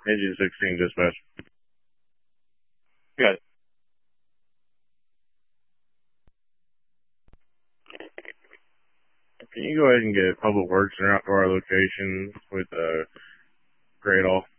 Engine 16 dispatch. Got it. Can you go ahead and get Public Works and out to our location with Great All?